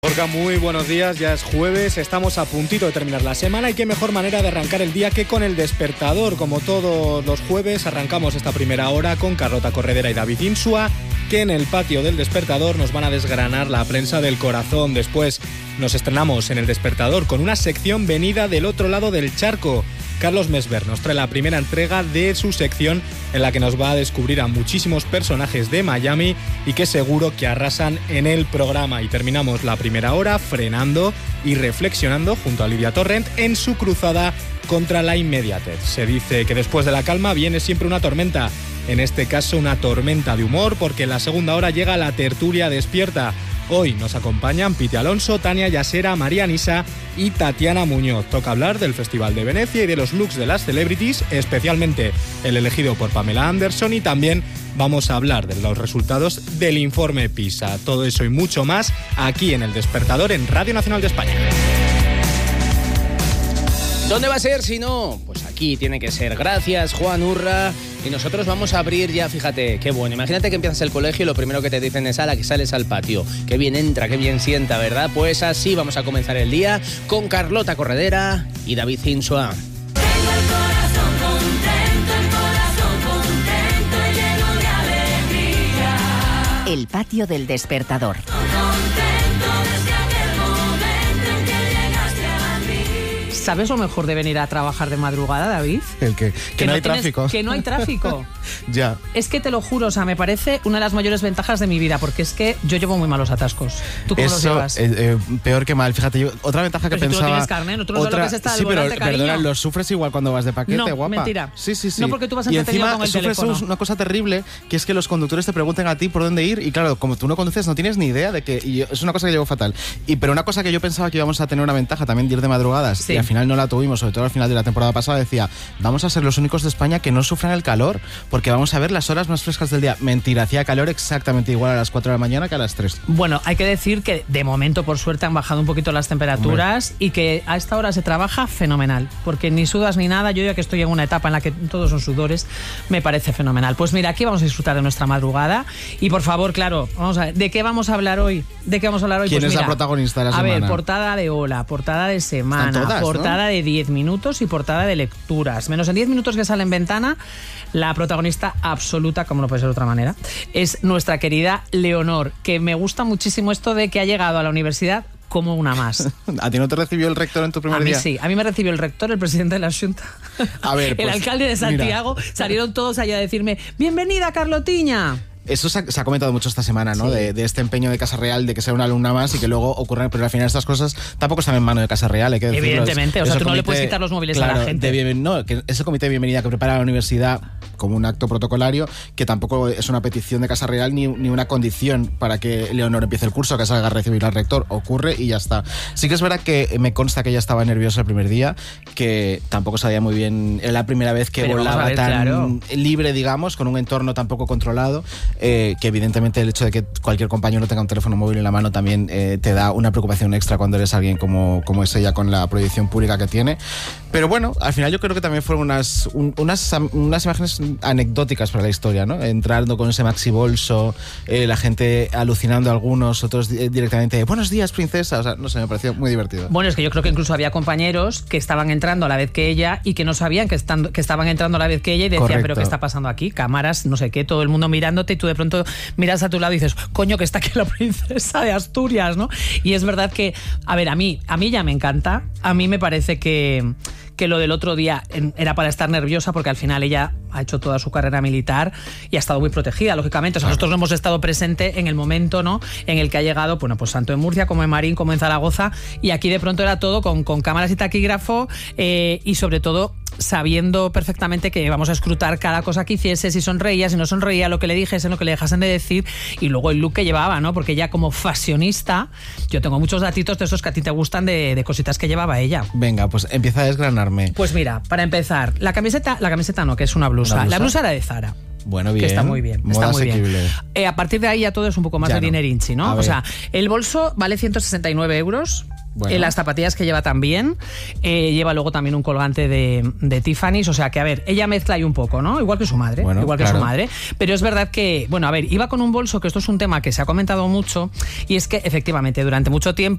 Gorka, muy buenos días, ya es jueves, estamos a puntito de terminar la semana y qué mejor manera de arrancar el día que con el despertador. Como todos los jueves arrancamos esta primera hora con Carlota Corredera y David Insua, que en el patio del despertador nos van a desgranar la prensa del corazón. Después nos estrenamos en el despertador con una sección venida del otro lado del charco. Carlos Mesver nos trae la primera entrega de su sección en la que nos va a descubrir a muchísimos personajes de Miami y que seguro que arrasan en el programa. Y terminamos la primera hora frenando y reflexionando junto a Lidia Torrent en su cruzada contra la inmediatez. Se dice que después de la calma viene siempre una tormenta. En este caso una tormenta de humor, porque en la segunda hora llega la tertulia despierta. Hoy nos acompañan Piti Alonso, Tania Yasera, María Nisa y Tatiana Muñoz. Toca hablar del Festival de Venecia y de los looks de las celebrities, especialmente el elegido por Pamela Anderson, y también vamos a hablar de los resultados del informe PISA. Todo eso y mucho más aquí en El Despertador en Radio Nacional de España. ¿Dónde va a ser si no? Pues aquí tiene que ser. Gracias, Juan Urra. Y nosotros vamos a abrir ya, fíjate, qué bueno. Imagínate que empiezas el colegio y lo primero que te dicen es ala, que sales al patio. Qué bien entra, qué bien sienta, ¿verdad? Pues así vamos a comenzar el día con Carlota Corredera y David Insua. Tengo el corazón contento y lleno de alegría. El patio del despertador. Contento desde aquel momento en que llegaste a mí. ¿Sabes lo mejor de venir a trabajar de madrugada, David? ¿El qué? Que no hay tráfico. Que no hay tráfico. Ya. Es que te lo juro, o sea, me parece una de las mayores ventajas de mi vida, porque es que yo llevo muy malos atascos. ¿Tú cómo los llevas? Peor que mal. Fíjate, otra ventaja que pero pensaba... Si tú no tienes carnet, no, tú no sabes lo que es estar al volante, pero perdona, cariño. lo sufres igual cuando vas de paquete, no, guapa. Mentira. Sí. No, porque tú vas y entretenido encima con el sufres teléfono. una cosa terrible, que es que los conductores te pregunten a ti por dónde ir, y claro, como tú no conduces, no tienes ni idea de que... Y es una cosa que llevo fatal. Pero una cosa que yo pensaba que íbamos a tener una ventaja también de ir de madrugadas, sí. Y al final no la tuvimos, sobre todo al final de la temporada pasada, decía, vamos a ser los únicos de España que no sufran el calor, porque vamos a ver las horas más frescas del día. Mentira, hacía calor exactamente igual a las 4 de la mañana que a las 3. Bueno, hay que decir que de momento, por suerte, han bajado un poquito las temperaturas. Hombre. Y que a esta hora se trabaja fenomenal, porque ni sudas ni nada. Yo ya que estoy en una etapa en la que todos son sudores, me parece fenomenal. Pues mira, aquí vamos a disfrutar de nuestra madrugada y por favor, claro, vamos a ver, ¿de qué vamos a hablar hoy? ¿Quién pues es mira, la protagonista de la semana? A ver, portada de Hola, portada de Semana, todas, portada, ¿no?, de 10 minutos y portada de lecturas. Menos en 10 minutos que sale en Ventana, la protagonista absoluta, como no puede ser de otra manera, es nuestra querida Leonor, que me gusta muchísimo esto de que ha llegado a la universidad como una más. ¿A ti no te recibió el rector en tu primer día? A mí sí, a mí me recibió el rector, el presidente de la Xunta, a ver, el alcalde de Santiago, mira. Salieron todos allá a decirme, bienvenida Carlotiña. Eso se ha comentado mucho esta semana, ¿no? Sí. De este empeño de Casa Real de que sea una alumna más y que luego ocurran, pero al final estas cosas tampoco están en mano de Casa Real, hay que decirlo. Evidentemente, o sea, tú no le puedes quitar los móviles, claro, a la gente. No, que ese comité de bienvenida que prepara la universidad como un acto protocolario, que tampoco es una petición de Casa Real ni una condición para que Leonor empiece el curso, que salga a recibir al rector, ocurre y ya está. Sí que es verdad que me consta que ella estaba nerviosa el primer día, que tampoco sabía muy bien, era la primera vez que volaba tan libre, digamos, con un entorno tan poco controlado, que evidentemente el hecho de que cualquier compañero tenga un teléfono móvil en la mano también te da una preocupación extra cuando eres alguien como es ella, con la proyección pública que tiene. Pero bueno, al final yo creo que también fueron unas imágenes anecdóticas para la historia, ¿no? Entrando con ese maxi bolso, la gente alucinando, algunos, otros directamente, buenos días, princesa. O sea, no sé, me pareció muy divertido. Bueno, es que yo creo que incluso había compañeros que estaban entrando a la vez que ella y que no sabían que estaban entrando a la vez que ella y decían, correcto, pero ¿qué está pasando aquí? Cámaras, no sé qué, todo el mundo mirándote y tú de pronto miras a tu lado y dices, coño, que está aquí la princesa de Asturias, ¿no? Y es verdad que, a ver, a mí ya me encanta, a mí me parece que lo del otro día era para estar nerviosa porque al final ella ha hecho toda su carrera militar y ha estado muy protegida, lógicamente. O sea, nosotros no hemos estado presentes en el momento, ¿no?, en el que ha llegado, bueno, pues tanto en Murcia como en Marín, como en Zaragoza, y aquí de pronto era todo con cámaras y taquígrafo y sobre todo sabiendo perfectamente que vamos a escrutar cada cosa que hiciese, si sonreía, si no sonreía, lo que le dijesen, lo que le dejasen de decir, y luego el look que llevaba, ¿no? Porque ella como fashionista, yo tengo muchos datitos de esos que a ti te gustan de cositas que llevaba ella. Venga, pues empieza a desgranarme. Pues mira, para empezar, la camiseta no, que es una blusa. La blusa era de Zara. Bueno, bien. Que está muy bien. Moda está muy asequible. Bien. A partir de ahí ya todo es un poco más ya de dinerinchi, ¿no? O sea, el bolso vale 169 euros. Bueno. Las zapatillas que lleva también, lleva luego también un colgante de Tiffany's, o sea que, a ver, ella mezcla ahí un poco, ¿no? Igual que su madre, pero es verdad que, bueno, a ver, iba con un bolso, que esto es un tema que se ha comentado mucho, y es que efectivamente durante mucho tiempo